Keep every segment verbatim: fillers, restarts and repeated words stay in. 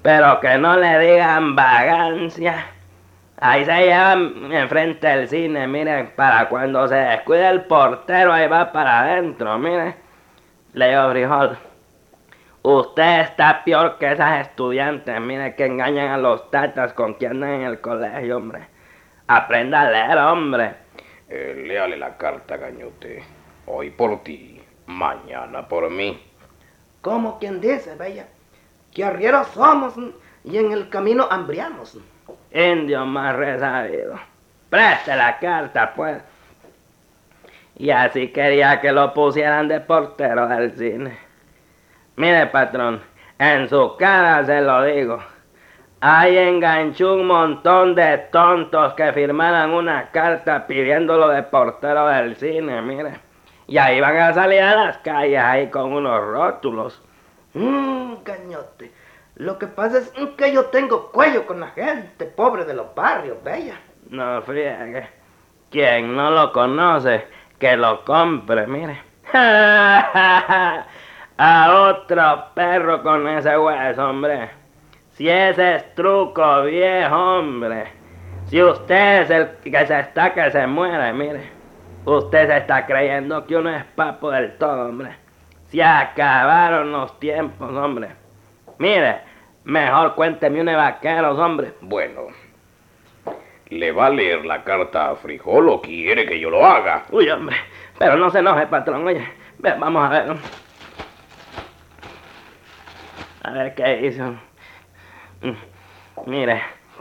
pero que no le digan vagancia. Ahí se llevan enfrente del cine, mire, para cuando se descuide el portero, ahí va para adentro, mire. Le digo, Frijol, usted está peor que esas estudiantes, mire, que engañan a los tatas con quien andan en el colegio, hombre. Aprenda a leer, hombre. Eh, léale la carta, Gañote. Hoy por ti, mañana por mí. Como quien dice, bella, que arrieros somos y en el camino hambriamos. Indio más resabido. Preste la carta, pues. Y así quería que lo pusieran de portero del cine. Mire, patrón, en su cara se lo digo. Ahí enganchó un montón de tontos que firmaran una carta pidiéndolo de portero del cine, mire. Y ahí van a salir a las calles ahí con unos rótulos. Mmm, Gañote, lo que pasa es que yo tengo cuello con la gente pobre de los barrios, bella. No friegue. Quien no lo conoce, que lo compre, mire. A otro perro con ese hueso, hombre. Si ese es truco, viejo, hombre. Si usted es el que se está que se muere, mire. Usted se está creyendo que uno es papo del todo, hombre. Se acabaron los tiempos, hombre. Mire, mejor cuénteme unos vaqueros, hombre. Bueno, ¿le va a leer la carta a Frijol o quiere que yo lo haga? Uy, hombre, pero no se enoje, patrón, oye. Ve, vamos a ver. A ver qué hizo. Mire,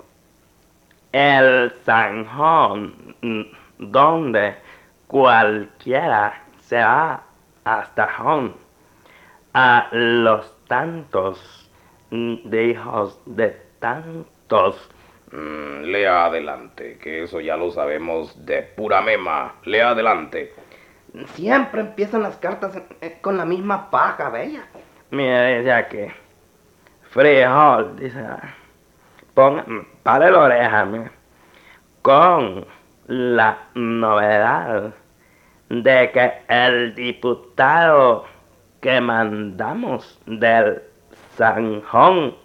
el zanjón donde cualquiera se va hasta Jón, a los tantos de hijos de tantos. Mm, lea adelante, que eso ya lo sabemos de pura mema. Lea adelante. Siempre empiezan las cartas con la misma paja, bella. Mire, dice aquí, Frijol, dice, ponga, pare la oreja, mire, con la novedad de que el diputado que mandamos del zanjón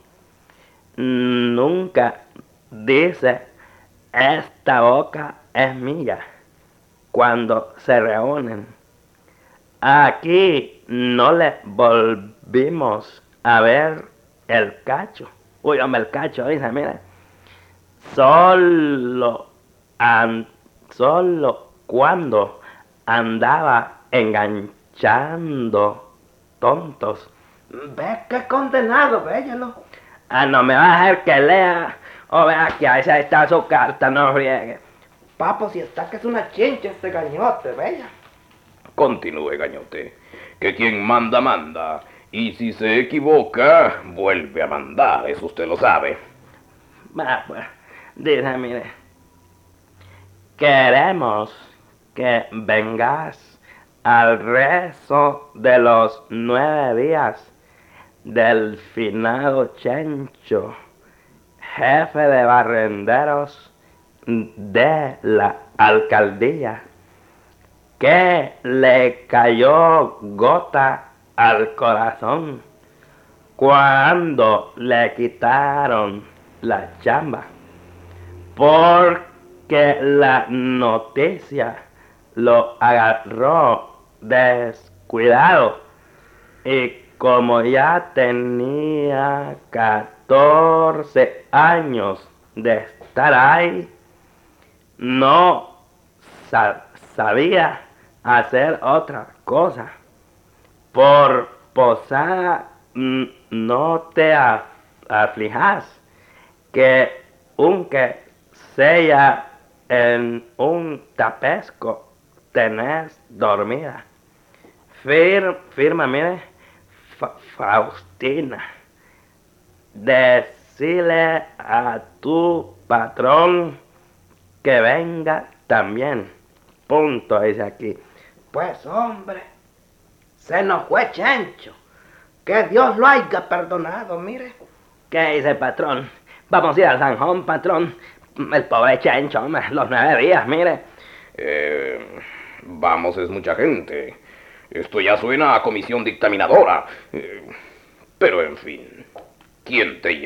nunca dice esta boca es mía cuando se reúnen. Aquí no le volvimos a ver el cacho. Uy, hombre, el cacho, dice, mire. Solo, an, solo cuando andaba enganchando tontos. Ve qué condenado, bella, ¿no? Ah, no me va a dejar que lea. O vea que ahí está su carta, no friegue. Papo, si está que es una chincha este Gañote, bella. Continúe, Gañote, que quien manda, manda. Y si se equivoca, vuelve a mandar, eso usted lo sabe. Va, pues, dice, mire. Queremos que vengas al rezo de los nueve días del finado Chencho, jefe de barrenderos de la alcaldía, que le cayó gota al corazón cuando le quitaron la chamba, porque la noticia lo agarró descuidado y como ya tenía catorce años de estar ahí, no sa- sabía hacer otra cosa. Por posada no te af- aflijas, que un que sea en un tapesco tenés dormida. Fir, firma, mire, Fa- Faustina. Decile a tu patrón que venga también. Punto, dice aquí. Pues hombre, se nos fue Chencho. Que Dios lo haya perdonado, mire. ¿Qué dice, patrón? Vamos a ir al Zanjón, patrón. El pobre Chencho, hombre, los nueve días, mire. Eh, vamos, es mucha gente. Esto ya suena a comisión dictaminadora. Eh, pero en fin, ¿quién te llama?